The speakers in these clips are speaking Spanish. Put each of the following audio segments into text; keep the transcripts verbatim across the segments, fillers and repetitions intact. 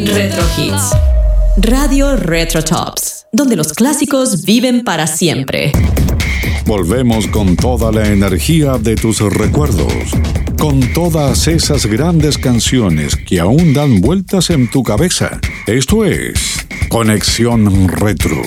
Retro Hits. Radio Retro Tops, donde los clásicos viven para siempre. Volvemos con toda la energía de tus recuerdos, con todas esas grandes canciones que aún dan vueltas en tu cabeza. Esto es Conexión Retro.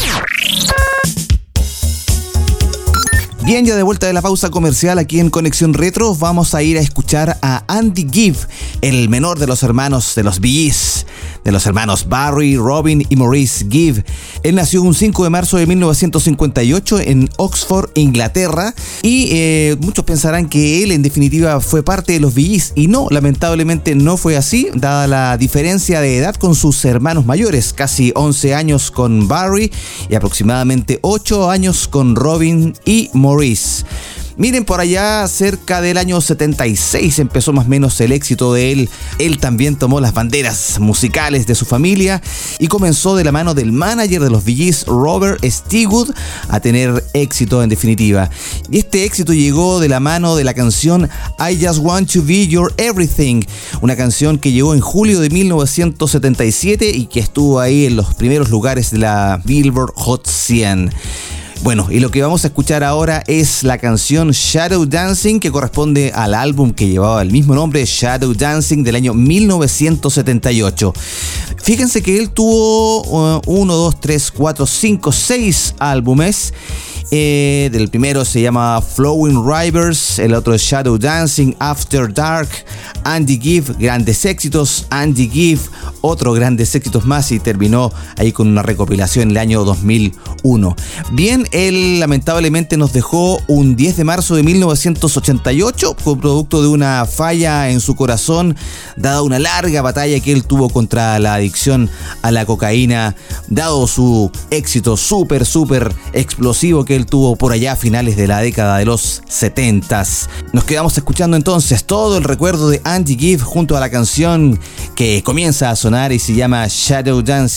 Bien, ya de vuelta de la pausa comercial aquí en Conexión Retro, vamos a ir a escuchar a Andy Gibb, el menor de los hermanos de los Bee Gees, de los hermanos Barry, Robin y Maurice Gibb. Él nació un cinco de marzo de mil novecientos cincuenta y ocho en Oxford, Inglaterra, y eh, muchos pensarán que él en definitiva fue parte de los Bee Gees, y no, lamentablemente no fue así, dada la diferencia de edad con sus hermanos mayores, casi once años con Barry y aproximadamente ocho años con Robin y Maurice. Miren, por allá cerca del año setenta y seis empezó más o menos el éxito de él. Él también tomó las banderas musicales de su familia y comenzó de la mano del manager de los Bee Gees, Robert Stigwood, a tener éxito en definitiva. Y este éxito llegó de la mano de la canción I Just Want to Be Your Everything, una canción que llegó en julio de mil novecientos setenta y siete y que estuvo ahí en los primeros lugares de la Billboard Hot cien. Bueno, y lo que vamos a escuchar ahora es la canción Shadow Dancing, que corresponde al álbum que llevaba el mismo nombre, Shadow Dancing, del año mil novecientos setenta y ocho. Fíjense que él tuvo uno, dos, tres, cuatro, cinco, seis álbumes. Eh, del primero se llama Flowing Rivers, el otro es Shadow Dancing, After Dark, Andy Gibb, grandes éxitos, Andy Gibb, otros grandes éxitos más, y terminó ahí con una recopilación en el año dos mil uno. Bien, él lamentablemente nos dejó un diez de marzo de mil novecientos ochenta y ocho, por producto de una falla en su corazón, dada una larga batalla que él tuvo contra la adicción a la cocaína, dado su éxito súper, súper explosivo que él tuvo por allá a finales de la década de los setentas. Nos quedamos escuchando entonces todo el recuerdo de Andy Gibb junto a la canción que comienza a sonar y se llama Shadow Dancing.